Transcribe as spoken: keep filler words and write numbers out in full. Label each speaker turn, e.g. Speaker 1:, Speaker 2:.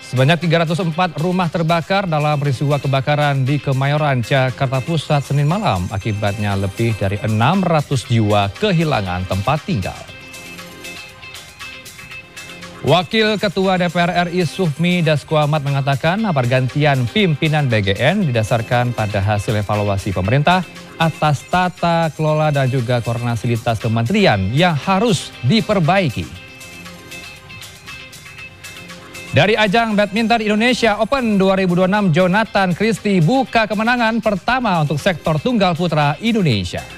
Speaker 1: Sebanyak tiga ratus empat rumah terbakar dalam peristiwa kebakaran di Kemayoran, Jakarta Pusat Senin malam. Akibatnya lebih dari enam ratus jiwa kehilangan tempat tinggal. Wakil Ketua D P R R I Sufmi Dasko Ahmad mengatakan pergantian pimpinan B G N didasarkan pada hasil evaluasi pemerintah atas tata kelola dan juga koordinasi lintas kementerian yang harus diperbaiki. Dari ajang badminton Indonesia Open dua ribu dua puluh enam, Jonathan Christie buka kemenangan pertama untuk sektor tunggal putra Indonesia.